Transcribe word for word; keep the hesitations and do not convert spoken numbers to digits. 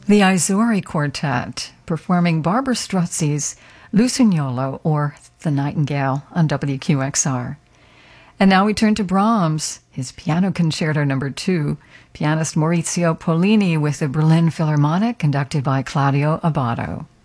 The Izori Quartet, performing Barbara Strozzi's Lucignolo, or The Nightingale, on W Q X R. And now we turn to Brahms, his Piano Concerto Number two, pianist Maurizio Pollini with the Berlin Philharmonic, conducted by Claudio Abbado.